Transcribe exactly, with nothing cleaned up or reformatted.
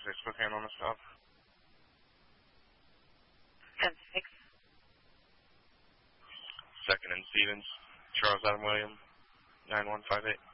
six Spokane on the stop. ten six. Second and Stevens, Charles Adam William, nine one five eight.